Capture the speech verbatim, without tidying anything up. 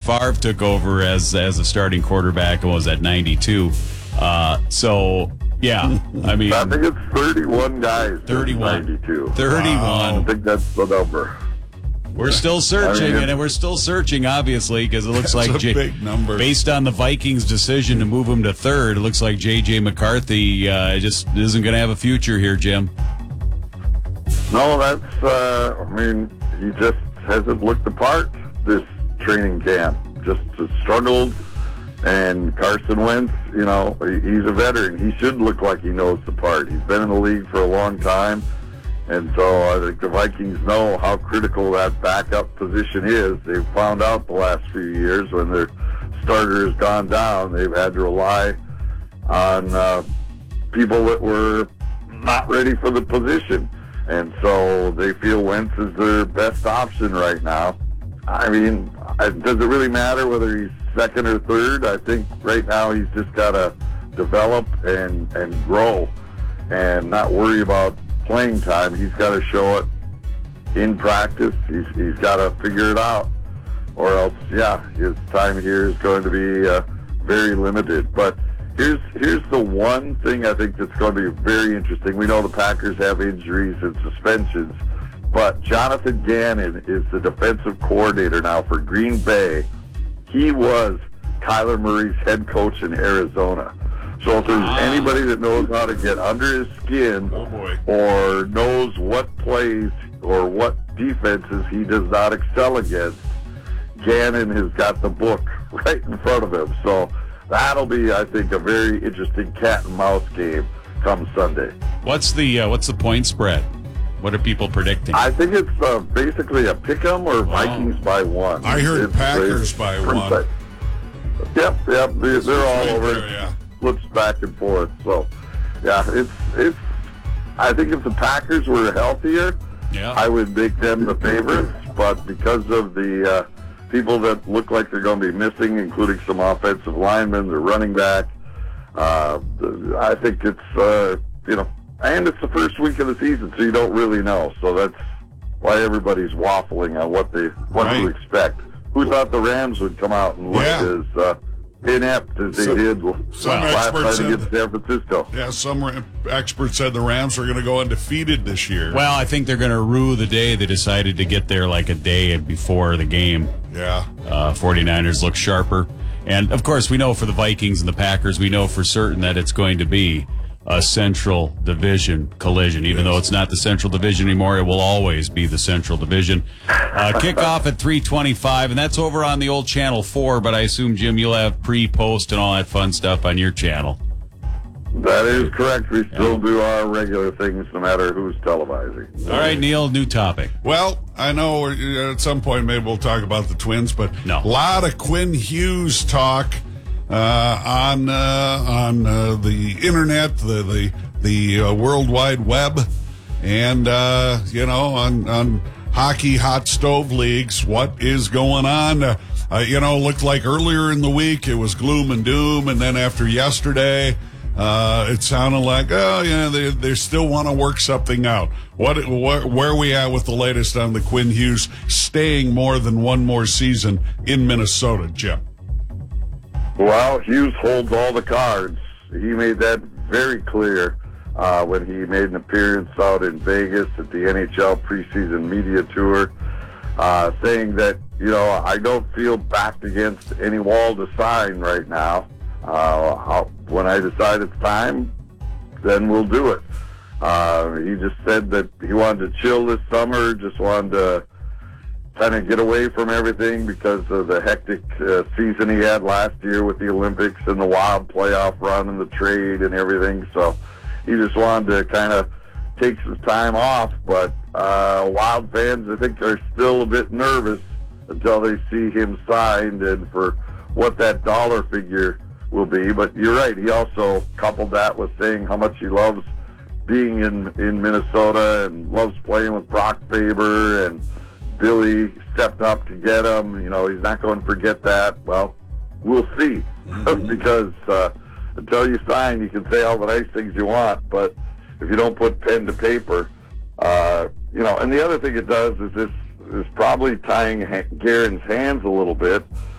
Favre took over as as a starting quarterback and was at ninety-two. Uh, so, yeah, I mean... I think it's thirty-one guys. thirty-one. ninety-two. thirty-one. I think that's the number. We're still searching, I mean, and we're still searching, obviously, because it looks like, a J- big number. based on the Vikings' decision to move him to third, it looks like J J. McCarthy uh, just isn't going to have a future here, Jim. No, that's, uh, I mean, he just hasn't looked the part this training camp. Just struggled, and Carson Wentz, you know, he's a veteran. He should look like he knows the part. He's been in the league for a long time. And so I think the Vikings know how critical that backup position is. They've found out the last few years when their starter has gone down, they've had to rely on uh, people that were not ready for the position. And so they feel Wentz is their best option right now. I mean, does it really matter whether he's second or third? I think right now he's just got to develop and, and grow and not worry about playing time. He's got to show it in practice. He's, he's got to figure it out, or else, yeah, his time here is going to be uh, very limited. But here's here's the one thing I think that's going to be very interesting. We know the Packers have injuries and suspensions, but Jonathan Gannon is the defensive coordinator now for Green Bay. He was Kyler Murray's head coach in Arizona. So if there's anybody that knows how to get under his skin oh boy. or knows what plays or what defenses he does not excel against, Gannon has got the book right in front of him. So that'll be, I think, a very interesting cat and mouse game come Sunday. What's the uh, what's the point spread? What are people predicting? I think it's uh, basically a pick-em or Vikings oh. by one. I heard it's, Packers it's by pretty one. tight. Yep, yep, they're, they're all Right over there, it. yeah. Flips back and forth. So, yeah, it's it's. I think if the Packers were healthier, yeah. I would make them the favorites. But because of the uh, people that look like they're going to be missing, including some offensive linemen, the running back, uh, I think it's uh, you know, and it's the first week of the season, so you don't really know. So that's why everybody's waffling on what they what Right. to expect. Who thought the Rams would come out and look Yeah. as uh, inept as they Some- did some last experts night said against San Francisco? Yeah, some ra- experts said the Rams are going to go undefeated this year. Well, I think they're going to rue the day they decided to get there like a day before the game. Yeah. Uh, 49ers look sharper. And, of course, we know for the Vikings and the Packers, we know for certain that it's going to be a Central Division collision. Even Yes. though it's not the Central Division anymore, it will always be the Central Division. Uh, kickoff at three twenty-five, and that's over on the old Channel four, but I assume, Jim, you'll have pre-post and all that fun stuff on your channel. That is correct. We still do our regular things no matter who's televising. All right, Neil, new topic. Well, I know we're- at some point maybe we'll talk about the Twins, but No. a lot of Quinn Hughes talk uh, on uh, on uh, the internet, the the the uh, World Wide Web, and uh, you know on on hockey hot stove leagues. What is going on? Uh, uh, you know, looked like earlier in the week it was gloom and doom, and then after yesterday. Uh, it sounded like, oh, yeah, they they still want to work something out. What, where, where are we at with the latest on the Quinn Hughes staying more than one more season in Minnesota, Jim? Well, Hughes holds all the cards. He made that very clear uh, when he made an appearance out in Vegas at the N H L preseason media tour, uh, saying that, you know, I don't feel backed against any wall to sign right now. Uh, I'll, when I decide it's time, then we'll do it. Uh, he just said that he wanted to chill this summer, just wanted to kind of get away from everything because of the hectic uh, season he had last year with the Olympics and the Wild playoff run and the trade and everything. So he just wanted to kind of take some time off. But uh, Wild fans, I think, are still a bit nervous until they see him signed and for what that dollar figure will be. But you're right. He also coupled that with saying how much he loves being in, in Minnesota and loves playing with Brock Faber, and Billy stepped up to get him. You know, he's not going to forget that. Well, we'll see. Because uh, until you sign, you can say all the nice things you want, but if you don't put pen to paper, uh, you know, and the other thing it does is this is probably tying ha- Guerin's hands a little bit